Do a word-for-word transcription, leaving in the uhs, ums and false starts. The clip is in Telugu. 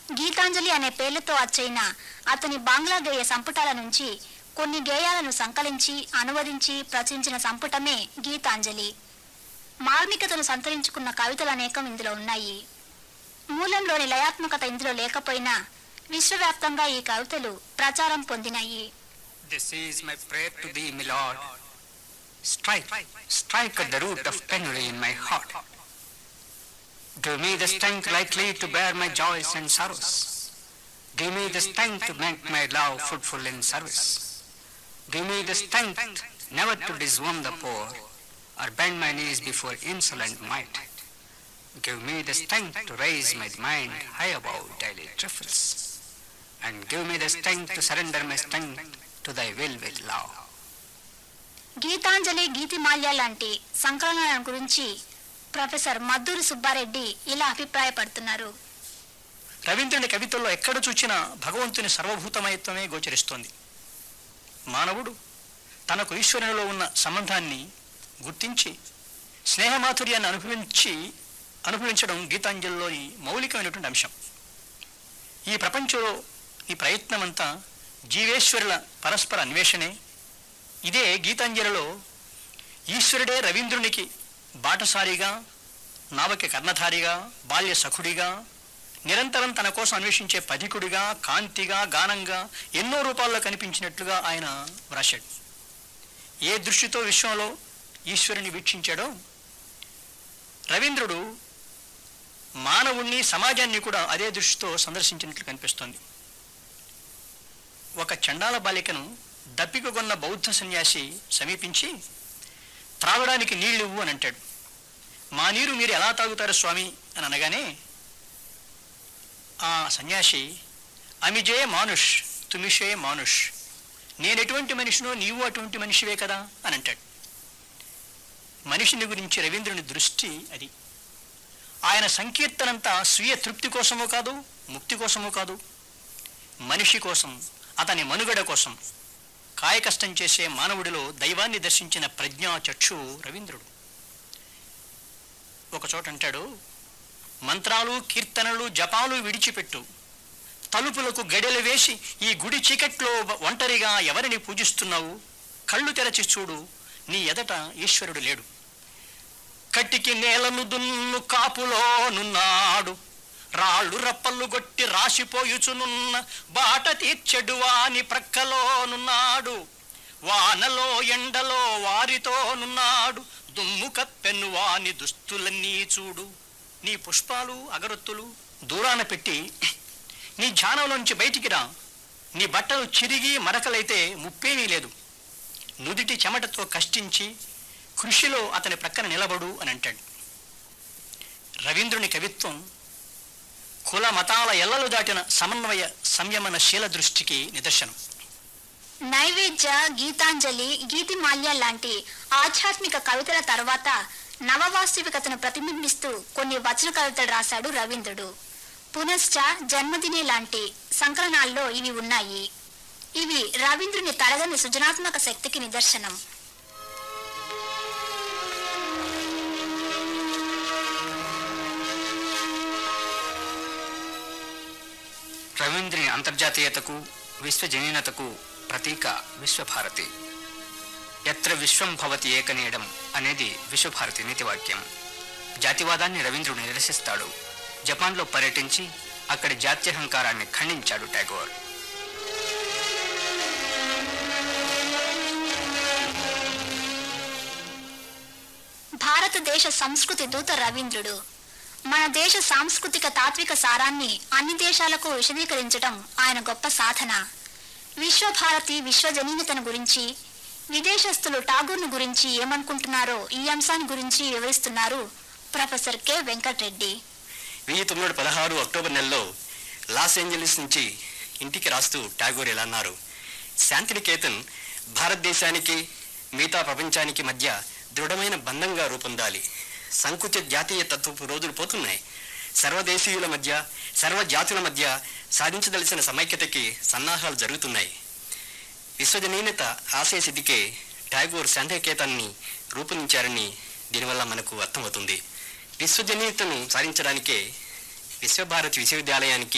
గీతాంజలి అనే పేర్లతో అచ్చైన అతని బాంగ్లా గేయ సంపుటాల నుంచి కొన్ని గేయాలను సంకలించి అనువదించి ప్రచురించిన సంపుటమే గీతాంజలి. మార్మికతను సంతరించుకున్న కవితలు అనేకం ఇందులో ఉన్నాయి. మూలంలోని లయాత్మకత ఇందులో లేకపోయినా విశ్వవ్యాప్తంగా ఈ కవితలు ప్రచారం పొందినాయి. This is my prayer to thee, my Lord. Strike, strike at the root of penury in my heart. Give me the strength likely to bear my joys and sorrows. Give me the strength to make my love fruitful in service. Give me the strength never to disown the poor or bend my knees before insolent might. Give me the strength to raise my mind high above daily trifles. And give me the strength to surrender my strength to thy will with love. Gitanjali, గీతిమాల్య లాంటి సంకలనాల గురించి ప్రొఫెసర్ మద్దూరి సుబ్బారెడ్డి ఇలా అభిప్రాయపడుతున్నారు. రవీంద్రుని కవితల్లో ఎక్కడ చూచినా భగవంతుని సర్వభూతమయత్వమే గోచరిస్తోంది. మానవుడు తనకు ఈశ్వరునిలో ఉన్న సంబంధాన్ని గుర్తించి స్నేహమాధుర్యాన్ని అనుభవించి అనుభవించడం గీతాంజలిలోని మౌలికమైనటువంటి అంశం. ఈ ప్రపంచంలో ఈ ప్రయత్నమంతా జీవేశ్వరుల పరస్పర అన్వేషణే. ఇదే గీతాంజలిలో ఈశ్వరుడే రవీంద్రునికి బాటసారిగా, నావకి కర్ణధారిగా, బాల్య సఖుడిగా, నిరంతరం తన కోసం అన్వేషించే పథికుడిగా, కాంతిగా, గానంగా ఎన్నో రూపాల్లో కనిపించినట్లుగా ఆయన వ్రాశాడు. ఏ దృష్టితో విశ్వంలో ఈశ్వరుని వీక్షించాడో రవీంద్రుడు మానవుణ్ణి, సమాజాన్ని కూడా అదే దృష్టితో సందర్శించినట్లు కనిపిస్తోంది. ఒక చండాల బాలికను దప్పికొన్న బౌద్ధ సన్యాసి సమీపించి త్రాగడానికి నీళ్ళు ఇవ్వు అని అంటాడు. మా నీరు మీరు ఎలా తాగుతారు స్వామి అని అనగానే ఆ సన్యాసి అమిజే మానుష్ తుమిషే మానుష్, నేను ఎటువంటి మనిషినో నీవు అటువంటి మనిషివే కదా అని అంటాడు. మనిషిని గురించి రవీంద్రుని దృష్టి అది. ఆయన సంకీర్తనంతా స్వీయ తృప్తి కోసమో కాదు, ముక్తి కోసమో కాదు, మనిషి కోసం, అతని మనుగడ కోసం. కాయకష్టం చేసే మానవుడిలో దైవాన్ని దర్శించిన ప్రజ్ఞా చక్షు రవీంద్రుడు. ఒకచోట అంటాడు, మంత్రాలు, కీర్తనలు, జపాలు విడిచిపెట్టు, తలుపులకు గడెలు వేసి ఈ గుడి చీకట్లో ఒంటరిగా ఎవరిని పూజిస్తున్నావు? కళ్ళు తెరచి చూడు, నీ ఎదట ఈశ్వరుడు లేడు. కట్టికి నేలను దున్ను కాపులోనున్నాడు, రాళ్ళు రప్పలు గొట్టి రాసిపోయుచునున్న బాట తీర్చెడు వాని ప్రక్కలోనున్నాడు, వానలో ఎండలో వారితోనున్నాడు, దుమ్ము కప్పెను వాని దుస్తులన్నీ చూడు. నీ పుష్పాలు అగరొత్తులు దూరాన పెట్టి నీ ధ్యానంలోంచి బయటికి రా. నీ బట్టలు చిరిగి మరకలైతే ముప్పేమీ లేదు. నుదిటి చెమటతో కష్టించి కృషిలో అతని ప్రక్కన నిలబడు అని అంటాడు. రవీంద్రుని కవిత్వం కుల మతాల ఎల్లలు దాటిన సమన్వయ సంయమన శీల దృష్టికి నిదర్శనం. నైవేద్య, గీతాంజలి, గీతిమాల్య లాంటి ఆధ్యాత్మిక కవితల తర్వాత నవవాస్తవికతను ప్రతిబింబిస్తూ కొన్ని వచన కవితలు రాశాడు రవీంద్రుడు. పునశ్చ, జన్మదినే లాంటి సంకలనాల్లో ఇవి ఉన్నాయి. ఇవి రవీంద్రుని తరగని సృజనాత్మక శక్తికి నిదర్శనం. రవీంద్రుని అంతర్జాతీయతకు, విశ్వజనీనతకు ప్రతీక విశ్వభారతి. ఎత్ర విశ్వం భవతి ఏకనేయడం అనేది విశ్వభారతి నీతివాక్యం. జాతివాదాన్ని రవీంద్రుడు నిరసిస్తాడు. జపాన్లో పర్యటించి అక్కడి జాత్యహంకారాన్ని ఖండించాడు టాగోర్. భారతదేశ సంస్కృతి దూత రవీంద్రుడు. మన దేశ సాంస్కృతిక తాత్విక సారాన్ని అన్ని దేశాలకు విశదీకరించడం ఆయన గొప్ప సాధన. విశ్వభారతి, విశ్వజనీనతను గురించి, విదేశస్తులు ఠాగూర్ను గురించి ఏమనుకుంటున్నారో ఈ అంశాన్ని గురించి వివరిస్తున్నారు ప్రొఫెసర్ కె వెంకటరెడ్డి. వెయ్యి తొమ్మిది వందల పదహారు అక్టోబర్ నెలలో లాస్ ఏంజలీస్ నుంచి ఇంటికి రాస్తూ ఠాగూర్ ఇలా అన్నారు, శాంతినికేతన్ భారతదేశానికి మిగతా ప్రపంచానికి మధ్య దృఢమైన బంధంగా రూపొందాలి. సంకుచ జాతీయ తత్వపు రోజులు పోతున్నాయి. సర్వదేశీయుల మధ్య, సర్వజాతుల మధ్య సాధించదలిసిన సమైక్యతకి సన్నాహాలు జరుగుతున్నాయి. విశ్వజనీయత ఆశయ సిద్ధికే ఠాగూర్ శాంతినికేతన్ని రూపొందించారని దీనివల్ల మనకు అర్థమవుతుంది. విశ్వజనీయతను సాధించడానికే విశ్వభారతి విశ్వవిద్యాలయానికి